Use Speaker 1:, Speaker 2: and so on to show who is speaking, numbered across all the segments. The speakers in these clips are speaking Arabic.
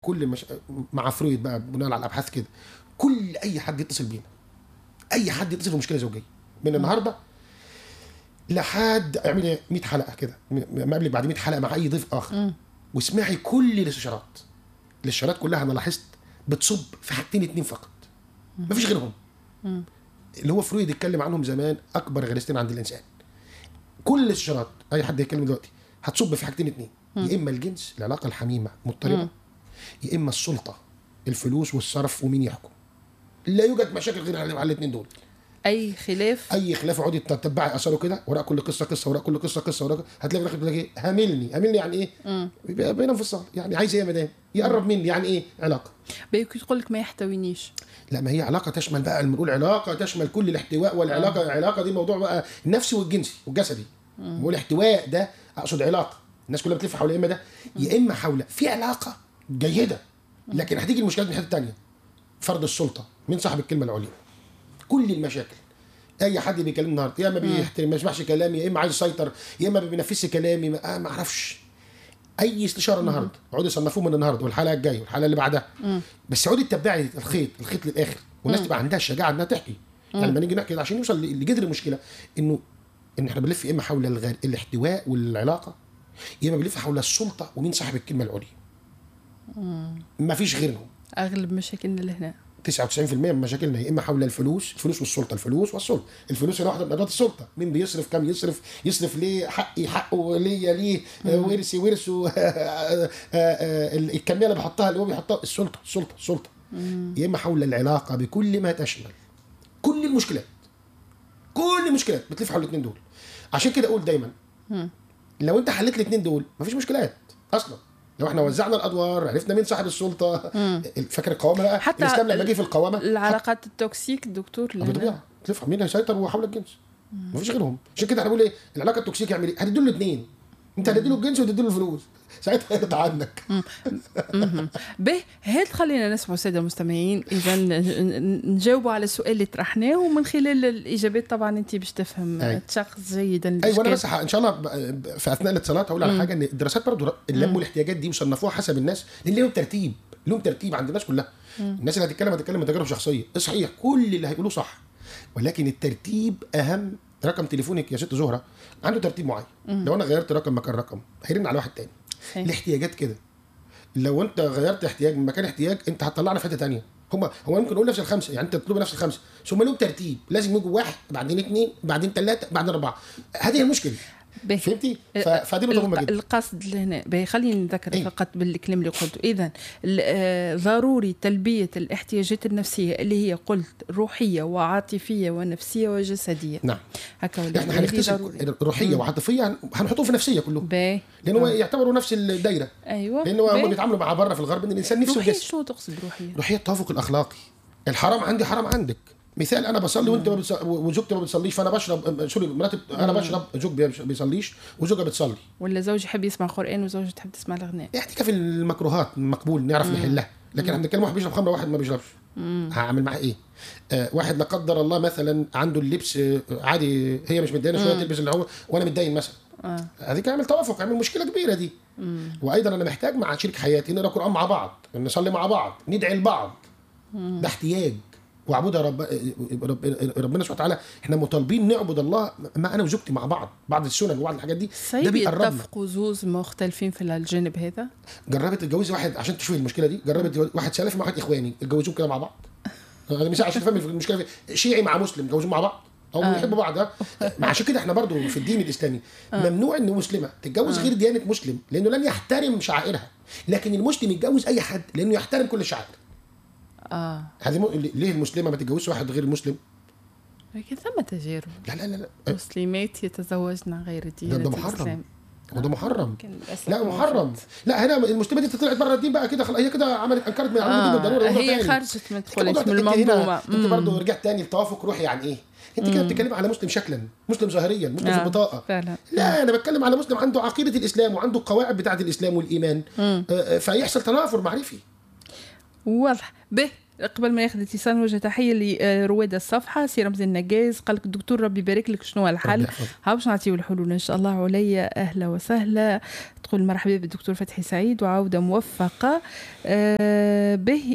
Speaker 1: كل مع فرويد بقى بناء على الابحاث كده، كل اي حد يتصل بينا، اي حد يتصل في مشكله زوجيه من النهارده لحد اعملي 100 حلقه كده، ما قبلك بعد 100 حلقه مع اي ضيف اخر، واسمعي كل الاستشارات كلها. انا لاحظت بتصب في حاجتين اتنين فقط، مفيش غيرهم، اللي هو فرويد اتكلم عنهم زمان اكبر غريزتين عند الانسان. كل الاستشارات اي حد يتكلم دلوقتي هتصب في حاجتين اتنين، يا اما الجنس، العلاقه الحميمه مضطربه، يا اما السلطه، الفلوس والصرف ومين يحكم. لا يوجد مشاكل غير على الاثنين دول.
Speaker 2: اي خلاف
Speaker 1: اقعدي تتبعي اثاره كده، وراء كل قصه وراء كل قصه وراء، هتلاقي في الاخر ايه؟ هاملني يعني ايه؟ بينام في الصاله، يعني عايز ايه يا مدام؟ يقرب مني، يعني ايه علاقه؟
Speaker 2: بيكون تقول لك ما يحتوينيش.
Speaker 1: لا، ما هي علاقه تشمل بقى، بنقول علاقه تشمل كل الاحتواء، والعلاقه العلاقه دي موضوع بقى النفسي والجنسي والجسدي. والاحتواء ده اقصد علاقه الناس كلها بتلف حول، يا اما ده يا اما حول في علاقه جيده، لكن هتيجي المشكلات من حته ثانيه. فرض السلطه، مين صاحب الكلمه العليا؟ كل المشاكل اي حد بيكلم النهارده يا اما بيحترم ما يسمعش كلامي، يا اما عايز يسيطر، يا اما ما بينفذش كلامي، ما اعرفش. اي استشاره النهارده اقعدي صنفوه من النهارده والحلقه الجايه والحلقه اللي بعدها، بس اقعدي تتبعي الخيط للاخر، والناس تبقى عندها الشجاعه انها تحكي. يعني لما نيجي نحكي عشان نوصل لجذر المشكله، ان احنا بنلف يا اما حول الاحتواء والعلاقه، يا اما بنلف حول السلطه ومين صاحب الكلمه العليا. ما فيش غيرهم.
Speaker 2: اغلب مشاكلنا اللي هنا
Speaker 1: 99% من مشاكلنا يا اما حول الفلوس والسلطه. الفلوس هي واحده من ادوات السلطه. مين بيصرف، كم يصرف ليه، حقه ليه ورثه الكميه اللي بحطها اللي هو بيحطها. السلطه يا اما حول العلاقه بكل ما تشمل كل المشكلات بتلف حول الاثنين دول. عشان كده اقول دايما لو انت حليت الاثنين دول مفيش مشكلات اصلا. لو احنا وزعنا الادوار، عرفنا مين صاحب السلطه. فاكر القوامه بقى،
Speaker 2: حتى
Speaker 1: الاسلام لما جه في القوامه
Speaker 2: العلاقات التوكسيك الدكتور
Speaker 1: بالطبيعه تلف مين هيسيطر وحول الجنس. مفيش غيرهم. عشان كده احنا بنقول ايه، العلاقه التوكسيك يعمل ايه؟ هتدي له الاثنين، انت هتدي له الجنس وتدي له الفلوس، ساعتها يرضى عنك.
Speaker 2: به هات خلينا نسمع الساده المستمعين اذا نجاوبوا على السؤال اللي طرحناه، ومن خلال الاجابات طبعا انت باش تفهم الشخص جيدا.
Speaker 1: ايوه انا بس ان شاء الله في اثناء الاتصالات اقول على حاجه، ان الدراسات برضه لموا الاحتياجات دي وصنفوها حسب الناس، لان لهم ترتيب عند الناس كلها. الناس اللي هتتكلم من تجارب شخصيه، صحيح كل اللي هيقولوه صح، ولكن الترتيب اهم. رقم تليفونك يا ست زهره عنده ترتيب معين، لو انا غيرت رقم مكان رقم هيرن على واحد تاني. الاحتياجات كده، لو انت غيرت احتياج من مكان احتياج انت هتطلعنا في حته ثانيه. هو ممكن نقول نفس الخمسه، يعني انت تطلب نفس الخمسه، ثم لهم ترتيب، لازم يجوا واحد بعدين اثنين بعدين ثلاثه بعدين اربعه. هذه المشكله، فهمتي؟ فدي نقطه مهمه جدا.
Speaker 2: القصد هنا خليني نذكر فقط بالكلام اللي قلته. اذا ضروري تلبيه الاحتياجات النفسيه اللي هي قلت روحيه وعاطفيه ونفسيه وجسديه.
Speaker 1: نعم،
Speaker 2: هكا
Speaker 1: احنا هنكتسب روحيه وعاطفيه، هنحطوه في نفسيه كله، لان هو يعتبروا نفس الدايره.
Speaker 2: ايوه،
Speaker 1: لان هم بيتعاملوا مع بره في الغرب ان الانسان نفسه
Speaker 2: روحيه. شو تقصد روحيه
Speaker 1: التوافق الاخلاقي. الحرام عندي حرام عندك. مثال، انا بصلي وانت وزوجتي ما بتصليش، فانا بشرب مراتب، انا بشرب، زوج بيصليش وزوجها بتصلي،
Speaker 2: ولا زوج يحب يسمع قران وزوجته تحب تسمع الاغنيه.
Speaker 1: يعني كيف المكروهات مقبول نعرف نحلها. لكن احنا بنتكلم واحد بيشرب خمره واحد ما بيشربش، هعمل معاه ايه؟ واحد لا قدر الله مثلا عنده اللبس عادي، هي مش متدينه شويه تلبس اللي هو وانا متدين مثلا، هذيك اعمل توافق، اعمل مشكله كبيره دي. وايضا انا محتاج مع شريك حياتي نقرا قران مع بعض، نصلي مع بعض، ندعي لبعض. ده احتياج. وعبودها ربنا سبحانه وتعالى، احنا مطالبين نعبد الله ما انا وزوجتي مع بعض السنن وبعض الحاجات دي.
Speaker 2: ده بيقربنا. يتفقوا زوز مختلفين في الجانب هذا.
Speaker 1: جربت تتجوزي واحد عشان تشوفي المشكله دي، جربت واحد سلفي مع واحد اخواني اتجوزوهم كده مع بعض. انا مش عشان افهم المشكله شيعي مع مسلم اتجوزوهم مع بعض او بيحبوا بعض. عشان كده احنا برضو في الدين الاسلامي ممنوع ان مسلمه تتجوز غير ديانه مسلم، لانه لن يحترم شعائرها. لكن المسلم يتجوز اي حد لانه يحترم كل الشعائر. هذه ليه المسلمه ما تتجوزش واحد غير المسلم؟
Speaker 2: لكن ثم تجارب.
Speaker 1: لا
Speaker 2: مسلمات يتزوجن غير ديانه
Speaker 1: ده محرم. وده محرم. لا محرم. لا هنا المسلمه دي طلعت بره الدين بقى كده، هي كده عملت انكرت من الدين بالضروره.
Speaker 2: هي خرجت من المنظومه.
Speaker 1: انت برضه رجعت تاني التوافق روحي. يعني ايه؟ انت كده بتتكلم على مسلم شكلا، مسلم ظاهريا، مسلم في البطاقه
Speaker 2: فعلا.
Speaker 1: لا انا بتكلم على مسلم عنده عقيده الاسلام وعنده القواعد بتاعه الاسلام والايمان، فيحصل تنافر معرفي.
Speaker 2: واضح. به قبل ما ياخذ اتصال نوجه تحيه لرواد الصفحه سي رمزي النجاز، قال لك الدكتور ربي يبارك لك شنو الحل، ها باش نعطيو الحلول ان شاء الله. عليا اهلا وسهلا، تقول مرحبا بالدكتور فتحي سعيد وعوده موفقه. به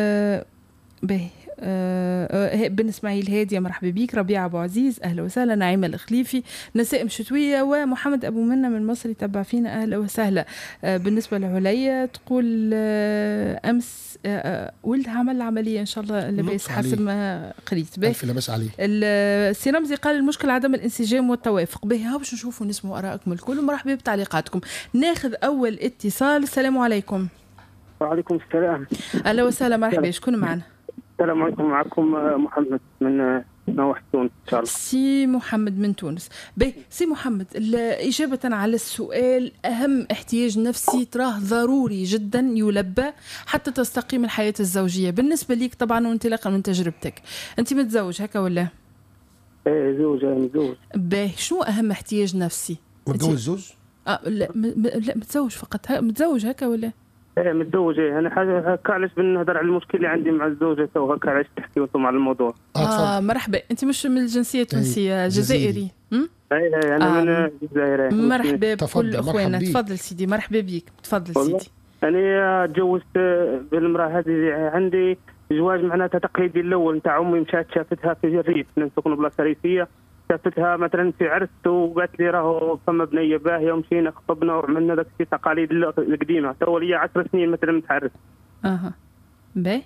Speaker 2: بن اسماعيل هاديه مرحبا بيك. ربيع ابو عزيز اهلا وسهلا. نعيمه الخليفي نسائم شتويه، ومحمد ابو منى من مصر يتبع فينا اهلا وسهلا. بالنسبه لعليا تقول امس ولدها عمل العمليه ان شاء الله لاباس حسب ما قريت به.
Speaker 1: الف لاباس عليه.
Speaker 2: السي رمزي قال المشكله عدم الانسجام والتوافق به. ها باش نشوفوا نسمعوا ارائكم الكل ومرحبا بتعليقاتكم. ناخذ اول اتصال. السلام عليكم.
Speaker 3: وعليكم السلام.
Speaker 2: اهلا وسهلا مرحبا. شكون معنا؟
Speaker 3: السلام عليكم. معكم محمد من نواحي تونس ان شاء الله.
Speaker 2: سي محمد من تونس. سي محمد، إجابة على السؤال، أهم احتياج نفسي تراه ضروري جدا يلبى حتى تستقيم الحياة الزوجية بالنسبة ليك طبعا وانطلاقا من تجربتك. أنت متزوج هكا ولا؟
Speaker 3: زوج. متزوج.
Speaker 2: شنو أهم احتياج نفسي؟
Speaker 1: متزوج زوج؟
Speaker 2: لا متزوج فقط. متزوج هكا ولا؟
Speaker 3: متزوج. انا حاجه هكا علاش بنهضر على المشكل اللي عندي مع الزوجه تو هكا علاش تحكيو انتم على الموضوع.
Speaker 2: مرحبا. انت مش من الجنسيه التونسيه؟ جزائري؟
Speaker 3: اي انا من الجزائر.
Speaker 2: مرحبا بكل اخواننا. تفضل سيدي. مرحبا بيك. تفضل سيدي.
Speaker 3: انا تجوزت بالمراه هذه. عندي زواج معناتها تقليدي الاول نتاع امي، مشات شافتها في الريف، نسكن بلاصه ريفيه، شافتها مثلا في عرس وقالت لي راهو فما بنيه باهيه، ومشينا خطبنا وعملنا داك الشيء تقاليد القديمه. تو لي 10 سنين مثلا متعرس.
Speaker 2: باهي.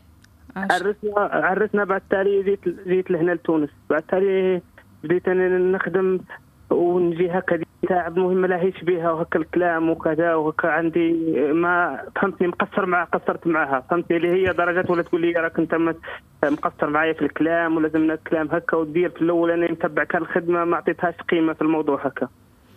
Speaker 3: عرسنا. بعد تالي جيت لهنا لتونس. بعد تالي بديت انا نخدم ونجي هكا تعب مهمه لا هيش بها وهكا الكلام وكذا وهكا. عندي ما فهمتني مقصر معها، قصرت معها فهمتني، اللي هي درجات ولا تقول لي راك انت مقصر معايا في الكلام ولازمنا الكلام هكا ودير. في الاول انا متبع كان الخدمه ما عطيتهاش قيمه في الموضوع هكا.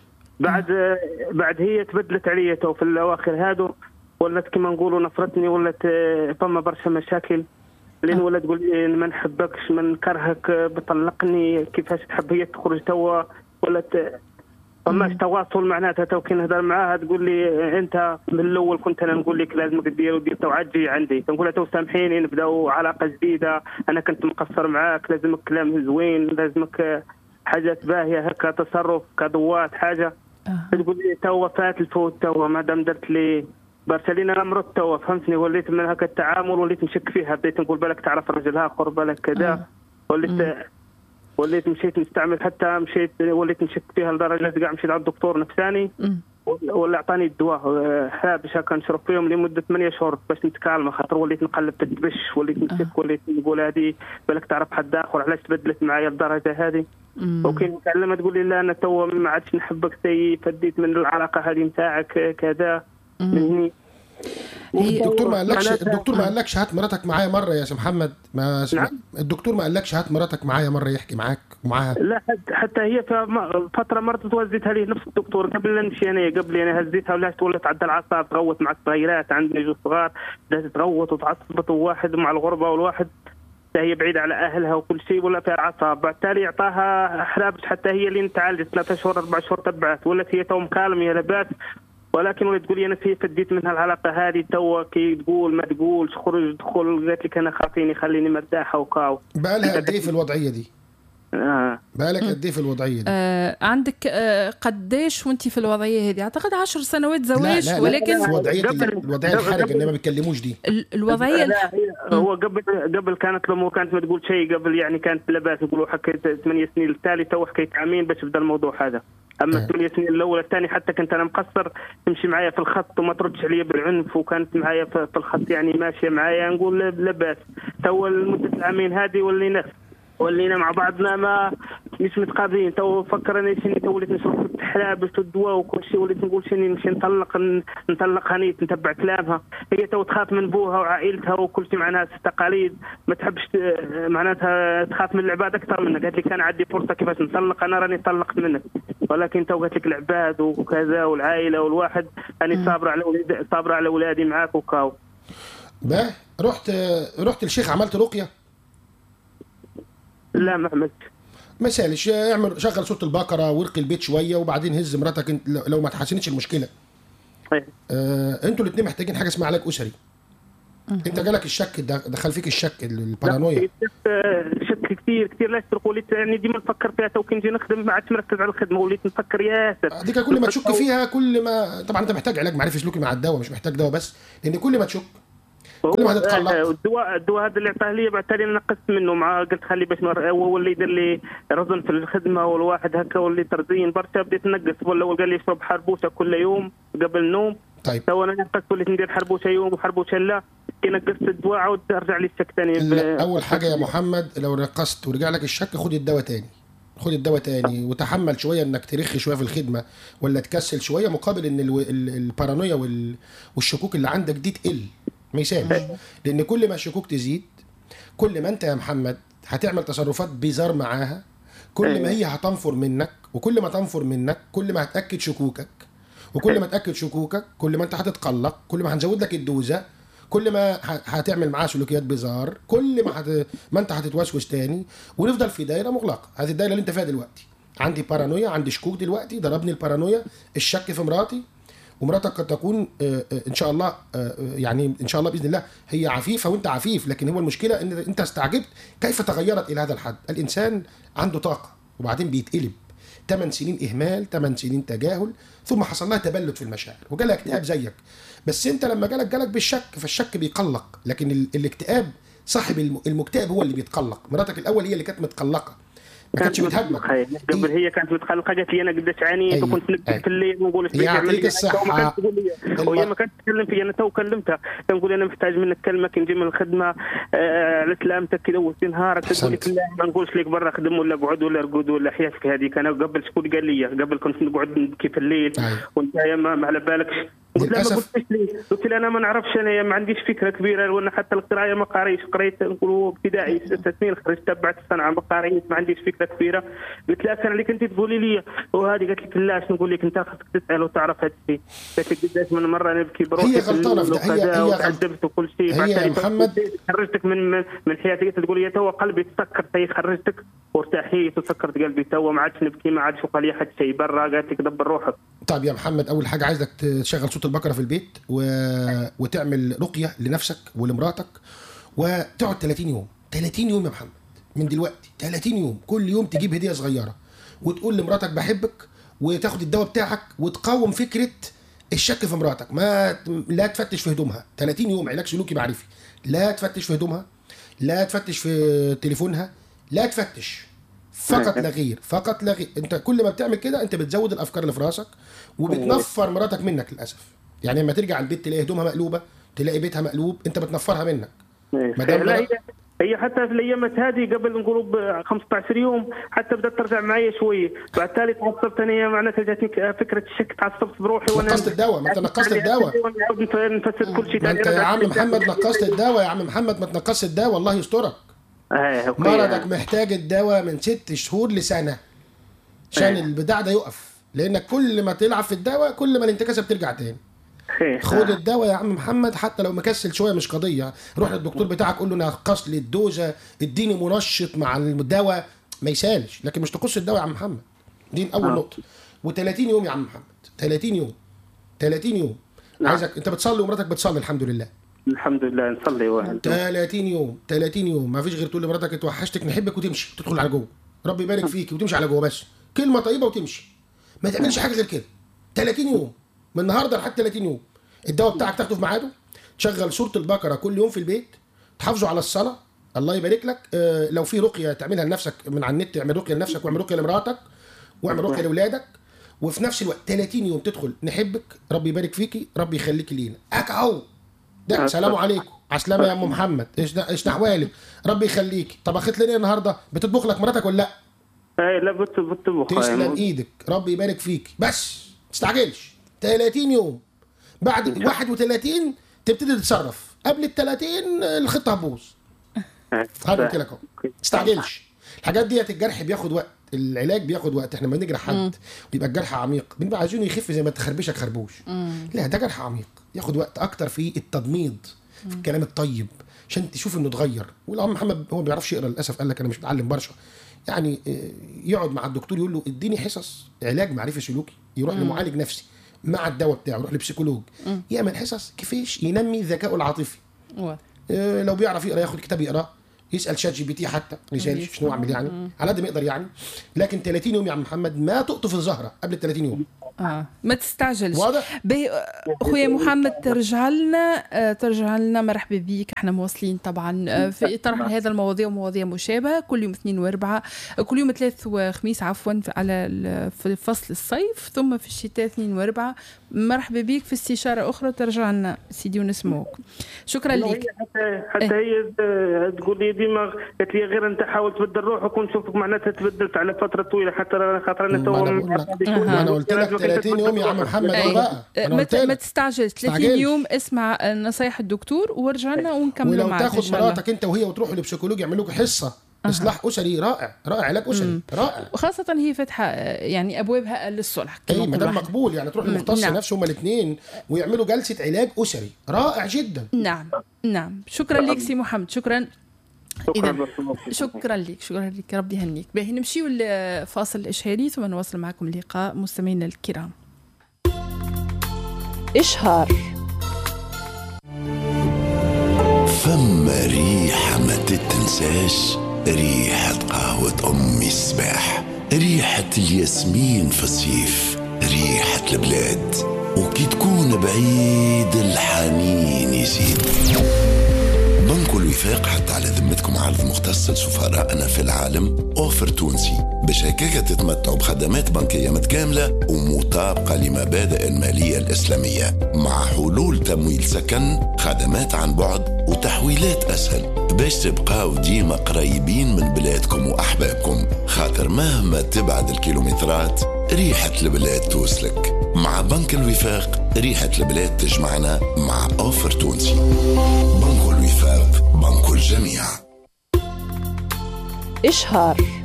Speaker 3: بعد هي تبدلت عليا تو في الاواخر هادو، ولات كما نقولوا نفرتني، ولات فما برشا مشاكل. لين ولا تقول لي ما نحبكش ما نكرهك بطلقني، كيفاش تحب هي تخرج توا، ولا فماش تواصل معناتها. تو كي نهضر معاها تقول لي انت من الاول كنت انا نقول لك لازمك دير ودير، تو عاد جي عندي نقول لها تو سامحيني نبداو علاقه جديده، انا كنت مقصر معاك، لازمك كلام زوين، لازمك حاجات باهيه هكا، تصرف كضوات حاجه. تقول لي تو فات الفوت، تو ما دام درت لي برسلين انا مرضت تو فهمتني، وليت من هكا التعامل وليت نشك فيها، بديت نقول بالك تعرف رجل اخر بالك كذا. وليت مشيت نستعمل، حتى وليت نشك فيها لدرجه كاع مشيت على الدكتور نفساني ولا اعطاني الدواء باش هكا نشرب فيهم لمده 8 شهور باش نتكالم، خاطر وليت نقلب تتبش، وليت نشك، وليت نقول هذه بالك تعرف حد اخر، علاش تبدلت معايا للدرجه هذه. وكي نكلمها تقول لي لا انا تو ما عادش نحبك، سي فديت من العلاقه هذه نتاعك كذا. من هني
Speaker 1: الدكتور ما قالكش هات مراتك معايا مره يا سي محمد؟ الدكتور ما قالكش هات مراتك معايا مره يحكي معاك ومعاها؟
Speaker 3: لا حتى هي في فتره مرت وزيتها لي نفس الدكتور قبل لا نمشي انا، قبل انا هزيتها ولات تولت تعدى الاعصاب، تغوت مع الصغيرات، عندنا جوج صغار بدات تغوت وتعصبت، وواحد مع الغربه والواحد هي بعيده على اهلها وكل شيء، ولا فيها اعصاب. بالتالي اعطاها حرابش، حتى هي اللي تعالجت 3 شهور 4 شهور تبعت، ولات هي تو مكالمه يا لاباس، ولكن ولات تقول لي انا فديت منها العلاقه هذه تو كي تقول ما تقولش خرج دخل، قالت لك انا خاطيني خليني مرتاحه وكاو.
Speaker 1: بقى لها قد ايه في الوضعيه دي؟ بقى لك قد ايه في الوضعيه دي؟
Speaker 2: عندك قديش وانت في الوضعيه هذه؟ اعتقد 10 سنوات زواج.
Speaker 1: لا
Speaker 2: ولكن
Speaker 1: في الوضعيه الحرجه اللي ما بيتكلموش دي.
Speaker 2: الوضعيه
Speaker 3: هو قبل كانت الامور كانت ما تقول شيء، قبل يعني كانت لاباس، يقولوا حكيت 8 سنين التالي تو حكيت عامين باش بدا الموضوع هذا. اما 8 سنين الاولى الثاني حتى كنت انا مقصر، تمشي معايا في الخط وما تردش عليا بالعنف، وكانت معايا في الخط يعني ماشيه معايا نقول لاباس. تو لمده العامين هذه ولينا مع بعضنا ما مش متقابلين. تو فكرني شني، تو وليت نشرب في الحلاب والدواء وكل شيء، وليت نقول شني نمشي نطلق هنيت نتبع كلامها. هي تو تخاف من بوها وعائلتها وكل شيء، معناها التقاليد ما تحبش، معناتها تخاف من العباد اكثر منك. قالت لي كان عندي فرصه كيفاش نطلق، انا راني طلقت منك، ولكن تو قالت لك العباد وكذا والعائله والواحد اني صابره على اولادي معاك وكاو.
Speaker 1: رحت للشيخ عملت رقيه؟
Speaker 3: لا ما عملت.
Speaker 1: ما سالش، اعمل شغل صوت البقره وارقي البيت شويه وبعدين هز مراتك انت لو ما تحسنتش المشكله. انتوا الاثنين محتاجين حاجه اسمها علاج اسري. انت جالك الشك ده، دخل فيك الشك البارانويا.
Speaker 3: شك كثير لا تسرقوا لي، يعني ديما نفكر فيها تو كي نجي نخدم ما عادش مركز على الخدمه، وليت نفكر ياسر.
Speaker 1: ديك كل ما تشك فيها كل ما طبعا انت محتاج علاج معرفي سلوكي مع الدواء، مش محتاج دواء بس، لان كل ما تشك كل ما هتتقلق.
Speaker 3: الدواء هذا اللي عطاه لي بعد تالي نقصت منه، مع قلت خلي باش هو اللي يدير لي رزن في الخدمه، والواحد هكا واللي ترزين برشا بديت نقص. ولا قال لي اشرب حربوشه كل يوم قبل النوم.
Speaker 1: طيب
Speaker 3: تو انا نقصت، وليت ندير حربوشه يوم وحربوشه لا. كي نقصت الدواء عاود رجع لي الشك ثاني.
Speaker 1: اول حاجه يا محمد، لو نقصت ورجع لك الشك خد الدواء تاني، خد الدواء تاني وتحمل شويه انك ترخ شويه في الخدمه ولا تكسل شويه، مقابل ان البارانويا والشكوك اللي عندك دي تقل. ما يسالش، لان كل ما الشكوك تزيد كل ما انت يا محمد هتعمل تصرفات بيزار معاها، كل ما هي هتنفر منك، وكل ما تنفر منك كل ما هتاكد شكوكك، وكل ما تاكد شكوكك كل ما انت هتتقلق، كل ما هنزود لك الدوزه، كل ما هتعمل معاه سلوكيات بيزار، كل ما انت هتتوسوس تاني، ونفضل في دايره مغلقه. هذه الدايره اللي انت فيها دلوقتي، عندي بارانويا، عندي شكوك دلوقتي، ضربني البارانويا، الشك في مراتي، ومراتك قد تكون ان شاء الله يعني ان شاء الله باذن الله هي عفيفه وانت عفيف، لكن هو المشكله ان انت استعجبت كيف تغيرت الى هذا الحد. الانسان عنده طاقه وبعدين بيتقلب. 8 سنين اهمال، 8 سنين تجاهل، ثم حصل لها تبلد في المشاعر وجالها اكتئاب زيك. بس انت لما جالك بالشك، فالشك بيقلق، لكن الاكتئاب صاحب المكتئب هو اللي بيتقلق. مراتك الاول هي اللي كانت متقلقه، ما كانتش بتهاجمك.
Speaker 3: قبل هي كانت متقلقه، قالت لي انا قداش عانيت وكنت نبكي في الليل ونقول لك
Speaker 1: يعطيك الصحه.
Speaker 3: وهي ما كانتش تتكلم فيا، انا تو كلمتها نقول انا محتاج منك كلمه كي نجي من الخدمه على سلامتك كي دوزت نهارك، تقول لي لا ما نقولش لك برا خدم ولا قعد ولا رقد ولا حياتك هذيك. انا قبل شكون قال لي، قبل كنت نقعد نبكي في الليل وانت ما على بالكش. قلت له انا ما نعرفش، انا ما عنديش فكره كبيره، وانا حتى القرايه ما قريت نقولوا ابتدائي 6 سنين خرجت تبعت الصنعه ما قريت، ما عنديش فكره كبيره. قلت لها كان عليك انت تقولي لي، وهذه قالت لك لا اش نقول لك انت خاصك تسال وتعرف هذا الشيء. قالت لك قداش من مره نبكي بروحي،
Speaker 1: هي غلطانه في هي
Speaker 3: غلطت وكل شيء.
Speaker 1: هي يا محمد
Speaker 3: خرجتك من حياتي، تقول لي تو قلبي تسكر، هي خرجتك وارتاحيت وسكرت قلبي، تو ما عادش نبكي، ما عادش وقال لي حد شيء برا، قالت لك دبر روحك.
Speaker 1: طيب يا محمد، اول حاجه عايزك تشغل صوت البقره في البيت وتعمل رقيه لنفسك ولمراتك، وتقعد 30 يوم 30 يوم يا محمد من دلوقتي، 30 يوم كل يوم تجيب هديه صغيره وتقول لمراتك بحبك، وتاخد الدواء بتاعك وتقاوم فكره الشك في مراتك. لا تفتش في هدومها 30 يوم، علاج سلوكي معرفي. لا تفتش في هدومها، لا تفتش في تليفونها، لا تفتش، فقط لا غير، فقط لا غير. انت كل ما بتعمل كده انت بتزود الافكار اللي في راسك وبتنفر مراتك منك للاسف. يعني لما ترجع البيت تلاقي هدومها مقلوبه، تلاقي بيتها مقلوب، انت بتنفرها منك.
Speaker 3: لا هي حتى في الايامات هذه قبل نقولوا ب 15 يوم حتى بدات ترجع معايا شويه، بعد تالي تعصبت انا، معناتها جاتني فكره الشك، تعصبت بروحي وانا
Speaker 1: نقصت الدواء. ما انت نقصت الدواء،
Speaker 3: نفسد كل شيء.
Speaker 1: ما انت يا عم محمد نقصت الدواء، يا عم محمد ما تنقصت الدواء، الله يسترك. مرضك محتاج الدواء من 6 شهور لسنه عشان البداع ده يقف، لانك كل ما تلعب في الدواء كل ما الانتكاسه بترجع تاني. خد الدواء يا عم محمد، حتى لو مكسل شويه مش قضيه، روح للدكتور بتاعك قول له انا هقص لي الدوزه، اديني منشط مع الدواء، ما يسالش، لكن مش تقص الدواء يا عم محمد. دي اول نقطه. و30 يوم يا عم محمد، 30 يوم 30 يوم. عايزك انت بتصلي ومراتك بتصلي الحمد لله.
Speaker 3: الحمد لله نصلي واحد.
Speaker 1: 30 يوم 30 يوم ما فيش غير تقول لمراتك اتوحشتك نحبك وتمشي، تدخل على جوه، ربي يبارك فيك، وتمشي على جوه، بس كلمه طيبه وتمشي، ما تعملش حاجه غير كده. 30 يوم من النهارده لحد 30 يوم. الدواء بتاعك تاخده في ميعاده، تشغل سوره البقره كل يوم في البيت، تحافظوا على الصلاه، الله يبارك لك. لو في رقيه تعملها لنفسك من على النت، اعمل رقيه لنفسك واعمل رقيه لمراتك واعمل رقيه لاولادك، وفي نفس الوقت 30 يوم تدخل نحبك، ربي يبارك فيكي، ربي يخليكي لينا، اهو ده سلام عليكم، عسلامه يا ام محمد، ايش احوالك، ربي يخليكي. طب اخذت لنا النهارده بتطبخ لك مراتك ولا لا؟
Speaker 3: لا بتطبخ.
Speaker 1: تسلم ايدك، ربي يبارك فيكي، بس ما تستعجلش. 30 يوم بعد 31 تبتدي تتصرف، قبل ال 30 الخطه هتبوظ. انا قلت لك اهو ما تستعجلش. الحاجات ديت الجرح بياخد وقت، العلاج بياخد وقت. احنا لما نجرح حد بيبقى الجرح عميق، بنبقى عايزينه يخف زي ما تخربشك خربوش. لا ده جرح عميق، ياخد وقت اكتر في التضميد، في الكلام الطيب عشان تشوف انه اتغير. والعم محمد هو ما بيعرفش يقرا للاسف، قال لك انا مش متعلم برشا، يعني يقعد مع الدكتور يقول له اديني حصص علاج معرفي سلوكي، يروح لمعالج نفسي مع الدواء بتاعه، يروح لبسيكولوج، يعمل حصص كيفاش ينمي ذكائه العاطفي. لو بيعرف يقرا ياخد كتاب يقراه، يسال شات جي بي تي حتى رجال شنو اعمل يعني على قد ما يقدر يعني. لكن 30 يوم يا عم محمد ما تقطف الزهره قبل ال 30 يوم.
Speaker 2: ما تستعجلش.
Speaker 1: واضح.
Speaker 2: اخويا محمد ترجع لنا مرحبا بيك. احنا مواصلين طبعا في اطار هذا المواضيع ومواضيع مشابهه كل يوم 2 و4، كل يوم 3 وخميس عفوا على في فصل الصيف، ثم في الشتاء 2 و4. مرحبا بيك في استشاره اخرى ترجع لنا سيدي ونسمعوك. شكرا لك.
Speaker 3: حتى هي تقول لي ديما قالت لي غير انت حاول تبدل روحك ونشوفك معناتها تبدلت على فتره طويله، حتى خاطر انا تو
Speaker 1: انا قلت لك 30 يوم يا عم محمد.
Speaker 2: ما تستعجلش 30 يوم، اسمع نصايح الدكتور وارجع لنا ونكمل معك.
Speaker 1: ولو تاخذ مراتك انت وهي وتروحوا للبسيكولوج يعملوا لكم حصه اصلاح اسري رائع، علاج اسري رائع،
Speaker 2: وخاصه هي فتحه يعني ابوابها للصلح.
Speaker 1: اي ما دام مقبول يعني تروح للمختص نفسه هما الاثنين ويعملوا جلسه علاج اسري رائع جدا.
Speaker 2: نعم شكرا لك سي محمد. شكرا لك ربي يهنيك. باهي نمشيو لفاصل إشهاري ثم نواصل معكم اللقاء مستمعينا الكرام.
Speaker 4: إشهار.
Speaker 5: فما ريحة ما تتنساش، ريحة قهوة أمي الصباح، ريحة الياسمين في الصيف، ريحة البلاد، وكي تكون بعيد الحنين يزيد. بنك الوفاق حتى على ذمتكم عرض مختص لسفرائنا في العالم، أوفر تونسي باش هكاك تتمتعوا بخدمات بنكية متكاملة ومطابقة لمبادئ المالية الإسلامية، مع حلول تمويل سكن، خدمات عن بعد وتحويلات أسهل، باش تبقاو ديما قريبين من بلادكم وأحبابكم، خاطر مهما تبعد الكيلومترات ريحة البلاد توصلك. مع بنك الوفاق ريحة البلاد تجمعنا مع أوفر تونسي. بنك الوفاق، بنك الجميع.
Speaker 4: إشهار.